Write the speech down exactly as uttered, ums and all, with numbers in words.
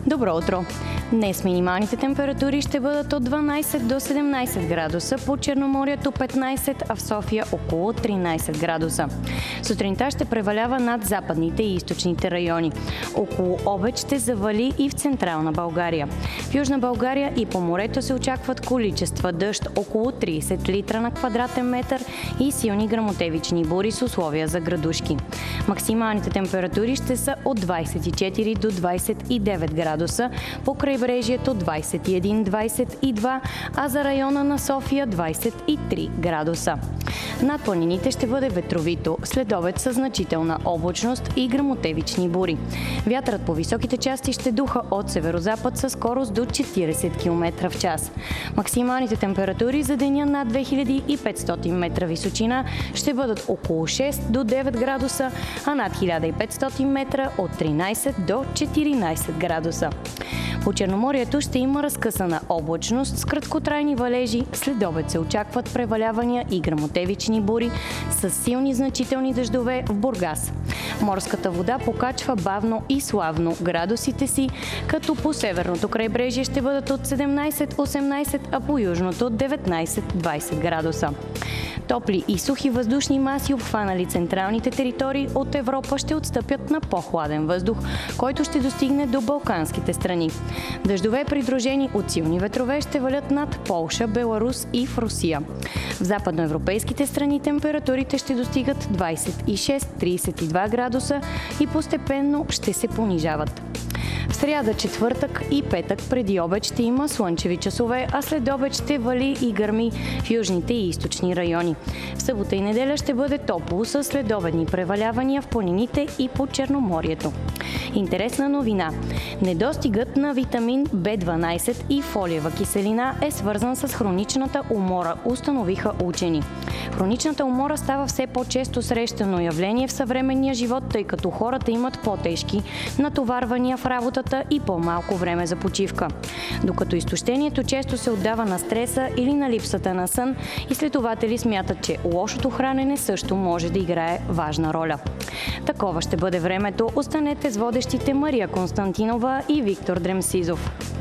Добро утро! Днес минималните температури ще бъдат от дванайсет до седемнайсет градуса, по Черноморието петнайсет, а в София около тринайсет градуса. Сутринта ще превалява над западните и източните райони. Около обед ще завали и в централна България. В Южна България и по морето се очакват количества дъжд около трийсет литра на квадратен метър и силни гръмотевични бури с условия за градушки. Максималните температури ще са от двайсет и четири до двайсет и девет градуса, по крайбрежието двайсет и един до двайсет и два, а за района на София двайсет и три градуса. Над планините ще бъде ветровито, след обед със значителна облачност и гръмотевични бури. Вятърът по високите части ще духа от северозапад със скорост до четирийсет километра в час. Максималните температури за деня над две хиляди и петстотин метра височина ще бъдат около шест до девет градуса, а над хиляда и петстотин метра от тринайсет до четиринайсет градуса. По Черноморието ще има разкъсана облачност с краткотрайни валежи, след обед се очакват превалявания и гръмотевични бури с силни значителни дъждове в Бургас. Морската вода покачва бавно и славно градусите си, като по северното крайбрежие ще бъдат от седемнайсет до осемнайсет, а по южното от деветнайсет до двайсет градуса. Топли и сухи въздушни маси, обхванали централните територии от Европа, ще отстъпят на по-хладен въздух, който ще достигне до балканските страни. Дъждове, придружени от силни ветрове, ще валят над Полша, Беларус и в Русия. В западноевропейските страни температурите ще достигат двайсет и шест до трийсет и два градуса и постепенно ще се понижават. В сряда, четвъртък и петък преди обед ще има слънчеви часове, а след обед ще вали и гърми в южните и източни райони. В събота и неделя ще бъде топло с следобедни превалявания в планините и по Черноморието. Интересна новина. Недостигът на витамин Б дванайсет и фолиева киселина е свързан с хроничната умора, установиха учени. Хроничната умора става все по-често срещано явление в съвременния живот, тъй като хората имат по-тежки натоварвания в работата и по-малко време за почивка. Докато изтощението често се отдава на стреса или на липсата на сън, изследователи смятат, че лошото хранене също може да играе важна роля. Такова ще бъде времето. Останете с водещите Мария Константинова и Виктор Дремсизов.